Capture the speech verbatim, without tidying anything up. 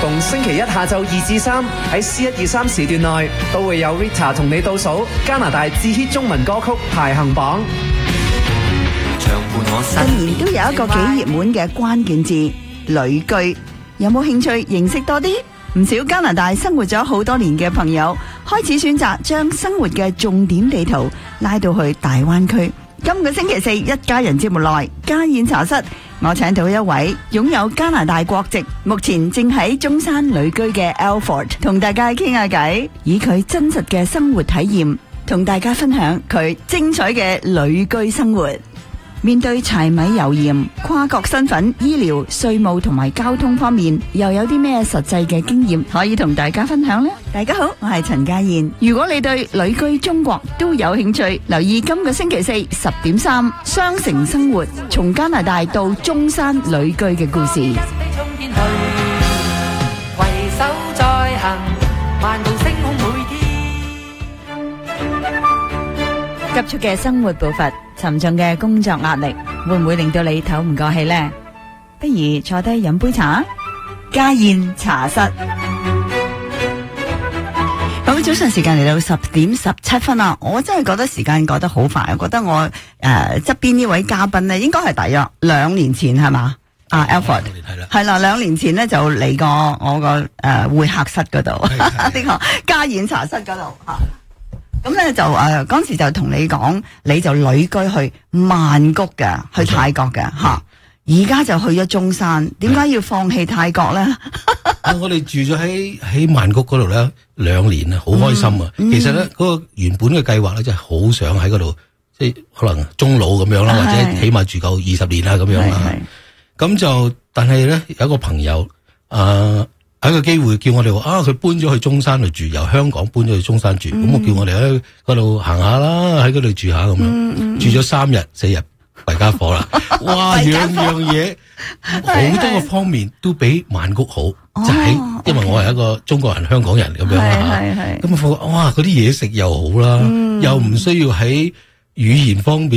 逢星期一下晝二至三喺 C 一二三時段內，都會有 Rita 同你倒數加拿大至 hit 中文歌曲排行榜。 近年都有一個幾熱門嘅關鍵字旅居，有冇興趣認識多啲？唔少加拿大生活咗好多年嘅朋友，開始選擇將生活嘅重點地圖拉到去大灣區。今個星期四一家人節目內家宴茶室，我請到一位擁有加拿大國籍，目前正喺中山旅居嘅 Alford， 同大家傾下偈，以佢真實嘅生活體驗，同大家分享佢精彩嘅旅居生活。面對柴米油鹽、跨國身份、醫療、稅務同埋交通方面，又有啲咩實際嘅經驗可以同大家分享呢？大家好，我係陳家燕。如果你對旅居中國都有興趣，留意今個星期四十點三雙城生活，從加拿大到中山旅居嘅故事。急促嘅生活步伐，沉重嘅工作壓力，會唔會令到你唞唔過氣呢？不如坐低飲杯茶，家宴茶室。好，早上時間嚟到十點十七分啦，我真係覺得時間過得好快，我覺得我誒側邊呢位嘉賓呢，應該係大約兩年前係嘛？啊 Alford 係啦，兩年前呢就嚟過我個誒、呃、會客室嗰度，呢個家宴茶室嗰度吓。咁咧就誒，嗰時就同你講，你就旅居去曼谷嘅，去泰國嘅吓。而家就去咗中山，點解要放棄泰國咧？ 我哋住咗喺喺曼谷嗰度咧兩年啊，好開心啊！嗯嗯、其實咧嗰個原本嘅計劃咧，真係好想喺嗰度，即係可能終老咁樣啦，或者起碼住夠二十年啦咁樣啦。咁就但係咧有一個朋友啊。呃喺個機會叫我哋話啊，佢搬咗去中山度住，由香港搬咗去中山住，咁、嗯、我叫我哋喺嗰度行下啦，喺嗰度住下咁樣，嗯嗯、住咗三日四日，弊家伙啦！哇，樣樣嘢好多個方面都比曼谷好，哦、就喺、是、因為我係一個中國人、香港人咁樣啦，咁啊發覺哇，嗰啲嘢食又好啦，嗯、又唔需要喺語言方面。